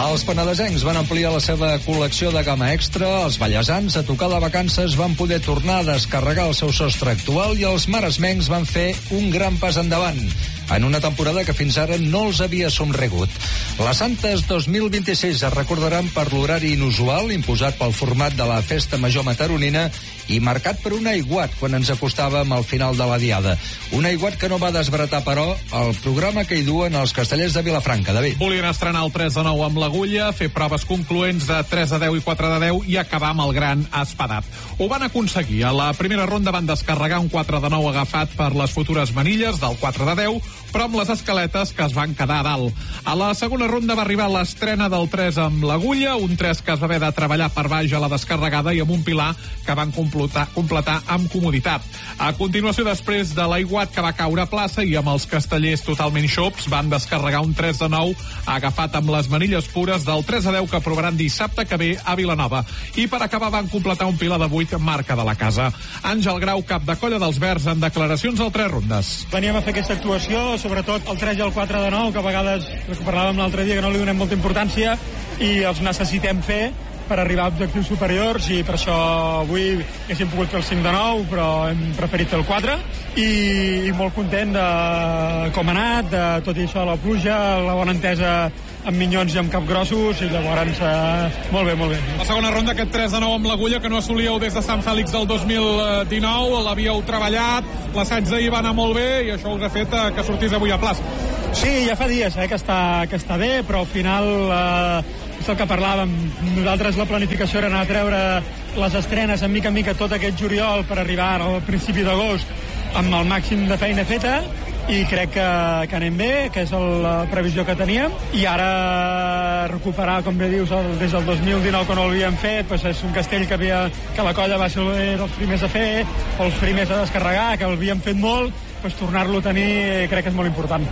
Els penedesencs van ampliar la seva col·lecció de gamma extra, els vallesans a tocar de vacances van poder tornar a descarregar el seu sostre actual i els maresmencs van fer un gran pas endavant en una temporada que fins ara no els havia somrigut. Les Santes 2026 es recordaran per l'horari inusual imposat pel format de la Festa Major Mataronina i marcat per un aiguat quan ens acostàvem al final de la diada. Un aiguat que no va desbaratar, però, el programa que hi duen els castellers de Vilafranca. David. Volien estrenar el 3 de 9 amb l'agulla, fer proves concloents de 3 de 10 i 4 de 10 i acabar amb el gran espadat. Ho van aconseguir. A la primera ronda van descarregar un 4 de 9 agafat per les futures manilles del 4 de 10, però amb les escaletes que es van quedar a dalt. A la segona ronda va arribar l'estrena del 3 amb l'agulla, un 3 que es va haver de treballar per baix a la descarregada i amb un pilar que van completar amb comoditat. A continuació, després de l'aiguat que va caure a plaça i amb els castellers totalment xops, van descarregar un 3 de 9 agafat amb les manilles pures del 3 de 10 que aprovaran dissabte que ve a Vilanova. I per acabar van completar un pilar de 8 marca de la casa. Àngel Grau, cap de colla dels Verds, en declaracions al 3 rondes. Veníem a fer aquesta actuació, sobretot el 3 i el 4 de 9, que a vegades, que parlàvem l'altre dia, que no li donem molta importància i els necessitem fer per arribar a objectius superiors, i per això avui haguéssim pogut fer el 5 de 9, però hem preferit fer el 4, i molt content de com ha anat, de tot i això, la pluja, la bona entesa amb minyons i amb capgrossos, i llavors molt bé, molt bé. La segona ronda, aquest 3 de 9 amb l'agulla, que no assolíeu des de Sant Fèlix del 2019, l'havíeu treballat, l'assaig d'ahir va anar molt bé i això us ha fet que sortís avui a plaça. Sí, ja fa dies que està bé, però al final és el que parlàvem. Nosaltres la planificació era anar a treure les estrenes en mica tot aquest juliol per arribar al principi d'agost amb el màxim de feina feta, i crec que anem bé, que és la previsió que teníem, i ara recuperar, com bé dius, des del 2019 que no l'havíem fet, doncs és un castell que la colla va ser dels primers a fer, o els primers a descarregar, que l'havíem fet molt, doncs tornar-lo a tenir crec que és molt important.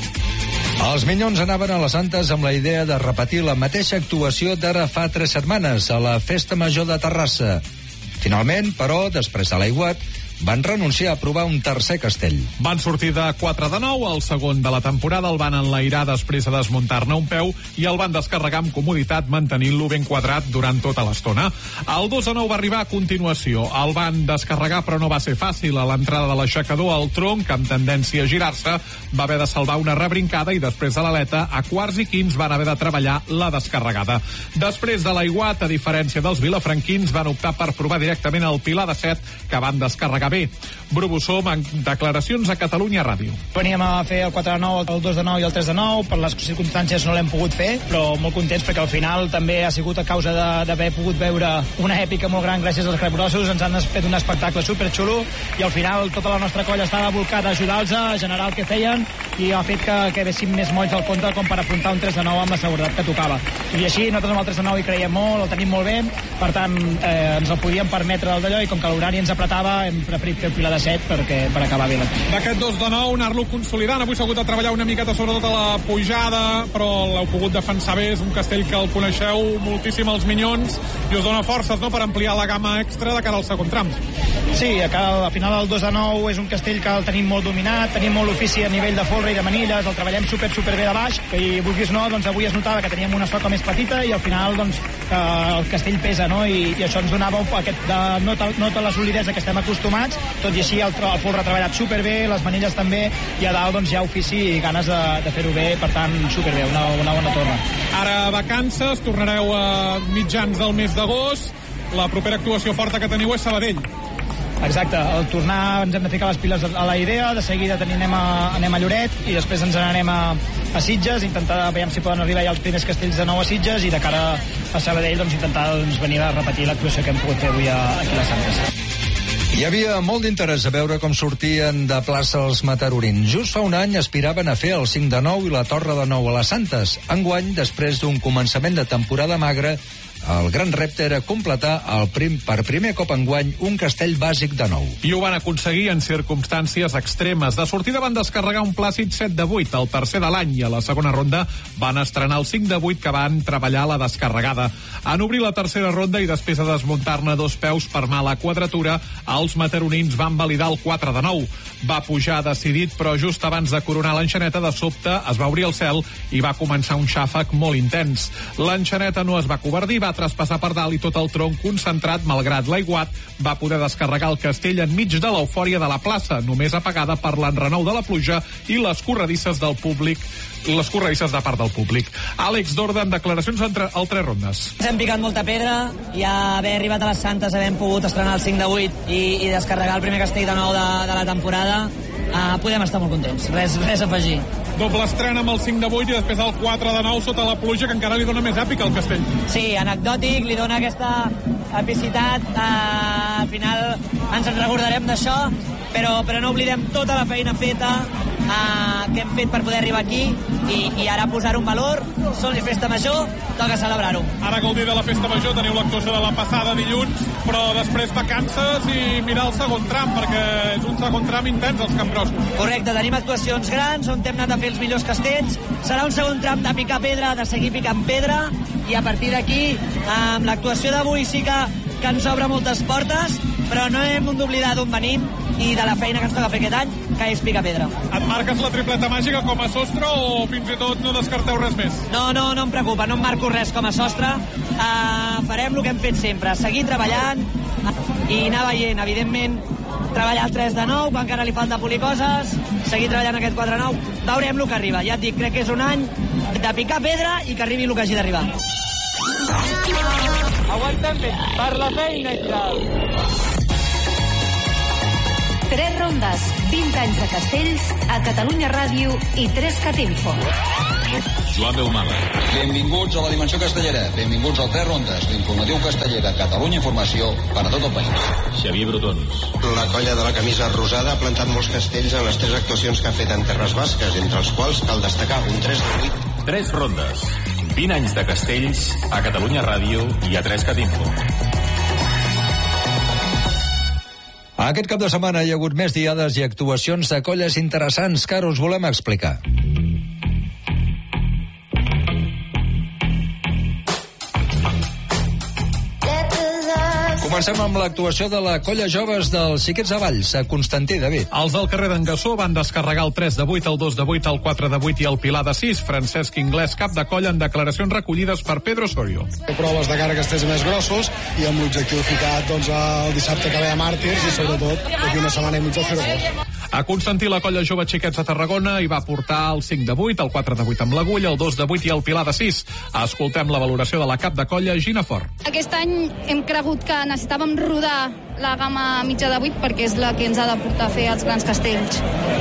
Els Minyons anaven a les Santes amb la idea de repetir la mateixa actuació d'ara fa 3 setmanes, a la Festa Major de Terrassa. Finalment, però, després de l'aiguat, van renunciar a provar un tercer castell. Van sortir de 4 de 9, el segon de la temporada el van enlairar després de desmuntar-ne un peu i el van descarregar amb comoditat, mantenint-lo ben quadrat durant tota l'estona. El 2 de 9 va arribar a continuació. El van descarregar, però no va ser fàcil. A l'entrada de l'aixecador, el tronc, amb tendència a girar-se, va haver de salvar una rebrincada i després de l'aleta, a quarts i quints, van haver de treballar la descarregada. Després de l'aiguat, a diferència dels vilafranquins, van optar per provar directament el pilar de 7, que van descarregar bé. Bru Bussom, en declaracions a Catalunya Ràdio. Veníem a fer el 4 de 9, el 2 de 9 i el 3 de 9, per les circumstàncies no l'hem pogut fer, però molt contents perquè al final també ha sigut a causa d'haver pogut veure una èpica molt gran gràcies als capgrossos, ens han fet un espectacle superxulo i al final tota la nostra colla estava volcada a ajudar-los a generar el que feien i ha fet que quedéssim més molls al compte com per afrontar un 3 de 9 amb la seguretat que tocava. I així nosaltres amb el 3 de 9 hi creiem molt, el tenim molt bé, per tant ens el podíem permetre el d'allò i com que l'horari ens apretava hem preferit fer el pilar de 7 per acabar bé. D'aquest 2 de 9, anar-lo consolidant. Avui s'ha hagut de treballar una miqueta sobretot a la pujada, però l'heu pogut defensar bé. És un castell que el coneixeu moltíssim als Minyons i us dona forces, no?, per ampliar la gamma extra de cara al segon tram. Sí, al final el 2 de 9 és un castell que el tenim molt dominat, tenim molt ofici a nivell de folre i de manilles, el treballem super bé de baix, i vulguis no, doncs avui es notava que teníem una soca més petita i al final doncs el castell pesa, no?, i això ens donava aquest nota la solidesa que estem acostumats, tot i així el folre ha treballat superbé, les manilles també, i a dalt doncs hi ha ofici i ganes de fer-ho bé, per tant superbé, una bona torna. Ara vacances, tornareu a mitjans del mes d'agost, la propera actuació forta que teniu és Sabadell. Exacte, al tornar ens hem de ficar les piles a la idea, de seguida anem a Lloret i després ens n'anem a Sitges, intentar veure si poden arribar ja els primers castells de nou a Sitges i de cara a Sabadell doncs, intentar venir a repetir l'actuació que hem pogut fer avui aquí a les Santes. Hi havia molt d'interès a veure com sortien de plaça els mataronins. Just fa un any aspiraven a fer el 5 de 9 i la Torre de 9 a les Santes. Enguany, després d'un començament de temporada magra, el gran repte era completar per primer cop enguany un castell bàsic de 9. I ho van aconseguir en circumstàncies extremes. De sortida van descarregar un plàcid 7 de 8, el tercer de l'any, i a la segona ronda van estrenar el 5 de 8 que van treballar la descarregada. En obrir la tercera ronda i després de desmuntar-ne 2 peus per mala quadratura, els mataronins van validar el 4 de 9. va pujar decidit, però just abans de coronar l'enxaneta, de sobte es va obrir el cel i va començar un xàfec molt intens. L'enxaneta no es va covardir, va traspassar per dalt i tot el tronc concentrat, malgrat l'aiguat, va poder descarregar el castell enmig de l'eufòria de la plaça, només apagada per l'enrenou de la pluja i les corredisses del públic, les corredisses de part del públic. Àlex Dorda, en declaracions al 3 rondes. Ens hem picat molta pedra, ja haver arribat a les Santes, havent pogut estrenar el 5 de 8 i descarregar el primer castell de nou de la temporada, podem estar molt contents, res a afegir. Doble estrena amb el 5 de 8 i després el 4 de 9 sota la pluja, que encara li dona més èpica al castell. Sí, anecdòtic, li dona aquesta epicitat, al final ens en recordarem d'això, però no oblidem tota la feina feta que hem fet per poder arribar aquí i ara posar un valor. Són les festa major, toca celebrar-ho. Ara gaudir de la festa major, teniu l'actuació de la passada dilluns, però després vacances i mirar el segon tram, perquè és un segon tram intens als Camp Grossos. Correcte, tenim actuacions grans on hem anat a fer els millors castells. Serà un segon tram de picar pedra, de seguir picant pedra, i a partir d'aquí, amb l'actuació d'avui sí que ens obre moltes portes, però no hem d'oblidar d'on venim i de la feina que ens toca fer aquest any, que és picar pedra. Et marques la tripleta màgica com a sostre o fins i tot no descarteu res més? No em preocupa, no em marco res com a sostre. Farem el que hem fet sempre, seguir treballant i anar veient, evidentment, treballar el 3 de 9, quan encara li falta polir coses, seguir treballant aquest 4 de 9, veurem el que arriba. Ja et dic, crec que és un any de picar pedra i que arribi el que hagi d'arribar. Aguantem bé, per la feina i tal. 3 rondes, 20 anys de castells, a Catalunya Ràdio i 3CAT Info. Joan Belmala. Benvinguts a la Dimensió Castellera. Benvinguts al 3 rondes, l'informatiu casteller de Catalunya Informació per a tot el país. Xavier Brotons. La colla de la camisa rosada ha plantat molts castells en les 3 actuacions que ha fet en Terres Basques, entre els quals cal destacar un 3 de 8. 3 rondes, 20 anys de castells, a Catalunya Ràdio i a 3CAT Info. Aquest cap de setmana hi ha hagut més diades i actuacions de colles interessants que ara us volem explicar. Comencem amb l'actuació de la colla joves dels Xiquets de Valls, a Constantí, David. Els del carrer d'en Gassó van descarregar el 3 de 8, el 2 de 8, el 4 de 8 i el Pilar de 6. Francesc Inglés, cap de colla, en declaracions recollides per Pedro Osorio. Proves de cara a castells més grossos i amb l'objectiu ficat el dissabte que ve a Màrtirs i sobretot d'aquí una setmana i mitja al fer-ho. A Constantí, la colla jove Xiquets de Tarragona hi va portar el 5 de 8, el 4 de 8 amb l'agulla, el 2 de 8 i el Pilar de 6. Escoltem la valoració de la cap de colla, Gina Fort. Aquest any hem cregut que necessitàvem rodar la gamma mitja de 8 perquè és la que ens ha de portar a fer els grans castells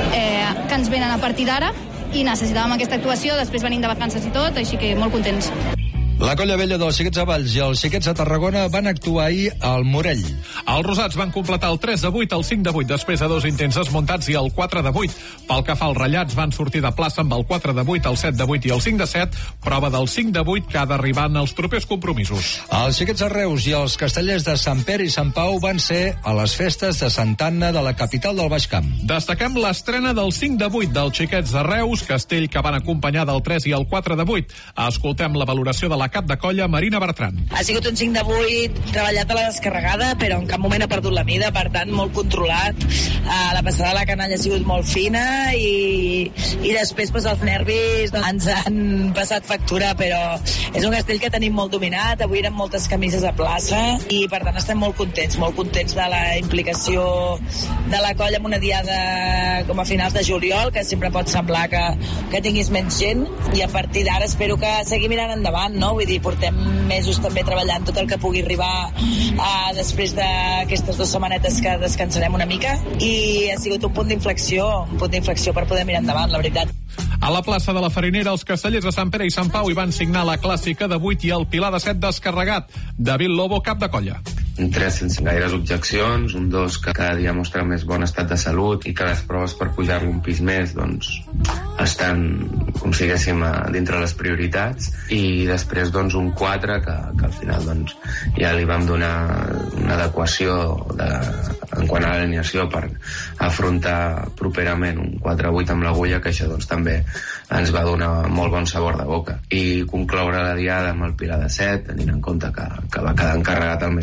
que ens venen a partir d'ara, i necessitàvem aquesta actuació, després venim de vacances i tot, així que molt contents. La colla vella dels Xiquets de Valls i els Xiquets de Tarragona van actuar ahir al Morell. Els rosats van completar el 3 de 8, el 5 de 8, després de 2 intents desmuntats i el 4 de 8. Pel que fa als ratllats, van sortir de plaça amb el 4 de 8, el 7 de 8 i el 5 de 7, prova del 5 de 8 que ha d'arribar en els propers compromisos. Els Xiquets de Reus i els castellers de Sant Pere i Sant Pau van ser a les festes de Sant Anna de la capital del Baix Camp. Destaquem l'estrena del 5 de 8 dels Xiquets de Reus, castell que van acompanyar del 3 i el 4 de 8. Escoltem la valoració de la cap de colla, Marina Bertran. Ha sigut un 5 de 8 treballat a la descarregada, però en cap moment ha perdut la mida, per tant, molt controlat. La passada de la canalla ha sigut molt fina i després els nervis ens han passat factura, però és un castell que tenim molt dominat. Avui eren moltes camises a plaça i, per tant, estem molt contents de la implicació de la colla en una diada com a finals de juliol, que sempre pot semblar que tinguis menys gent, i a partir d'ara espero que seguim mirant endavant, no? Vull dir, portem mesos també treballant tot el que pugui arribar després d'aquestes 2 setmanetes que descansarem una mica, i ha sigut un punt d'inflexió per poder mirar endavant, la veritat. A la plaça de la Farinera, els castellers de Sant Pere i Sant Pau hi van signar la clàssica de 8 i el Pilar de 7 descarregat. David Lobo, cap de colla. Un 3 sense gaires objeccions, un 2 que cada dia mostra més bon estat de salut i que les proves per pujar-lo un pis més doncs estan, com si diguéssim, dintre les prioritats, i després doncs un 4 que al final doncs ja li vam donar una adequació en quant a l'alineació per afrontar properament un 4-8 amb l'agulla, que això doncs també ens va donar molt bon sabor de boca. I concloure la diada amb el Pilar de 7, tenint en compte que va quedar encarregat el mes de maig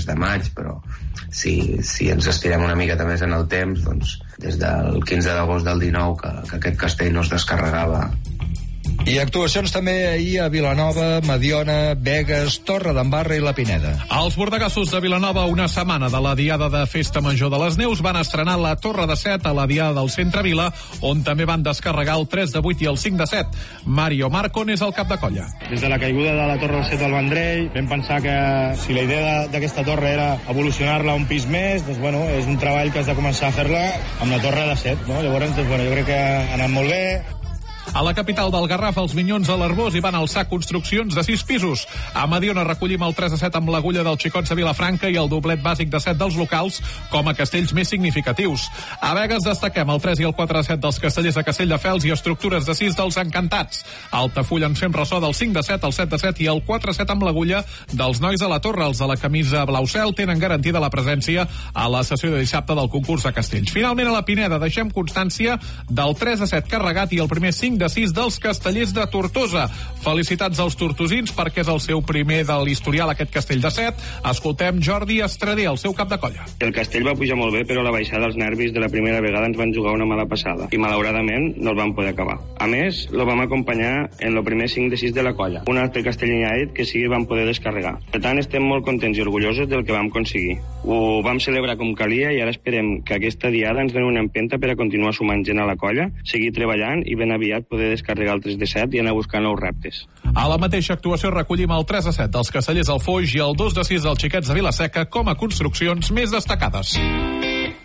anys, però si ens estirem una miqueta més en el temps, doncs des del 15 d'agost del 19 que aquest castell no es descarregava. I actuacions també ahir a Vilanova, Mediona, Begues, Torredembarra i la Pineda. Els bordegassos de Vilanova, una setmana de la Diada de Festa Major de les Neus, van estrenar la Torre de 7 a la Diada del Centre Vila, on també van descarregar el 3 de 8 i el 5 de 7. Mario Marcon és el cap de colla. Des de la caiguda de la Torre de 7 al Vendrell, vam pensar que si la idea d'aquesta torre era evolucionar-la un pis més, doncs bueno, és un treball que has de començar a fer-la amb la Torre de 7, no? Llavors, doncs, bueno, jo crec que ha anat molt bé. A la capital del Garraf, els Minyons a l'Arbós hi van alçar construccions de 6 pisos. A Mediona recollim el 3 de 7 amb l'agulla del Xicots de Vilafranca i el doblet bàsic de 7 dels locals com a castells més significatius. A Begues destaquem el 3 i el 4 de 7 dels castellers de Castelldefels i estructures de 6 dels Encantats. A Altafulla en fem ressò del 5 de 7, el 7 de 7 i el 4 de 7 amb l'agulla dels nois a la Torre. Els de la camisa blau cel tenen garantida la presència a la sessió de dissabte del concurs de castells. Finalment, a la Pineda deixem constància del 3 de 7 carregat i el primer 5 de 6 dels castellers de Tortosa. Felicitats als tortosins perquè és el seu primer de l'historial aquest castell de 7. Escoltem Jordi Estrader, el seu cap de colla. El castell va pujar molt bé, però la baixada als nervis de la primera vegada ens van jugar una mala passada i malauradament no el vam poder acabar. A més, lo vam acompanyar en el primer 5 de 6 de la colla, un altre castell inédit que sí vam poder descarregar. Per tant, estem molt contents i orgullosos del que vam aconseguir. Ho vam celebrar com calia i ara esperem que aquesta diada ens doni una empenta per a continuar sumant gent a la colla, seguir treballant i ben aviat poder descarregar el 3 de 7 i anar a buscar nous reptes. A la mateixa actuació recollim el 3 de 7 dels castellers del Foix i el 2 de 6 dels Xiquets de Vilaseca com a construccions més destacades.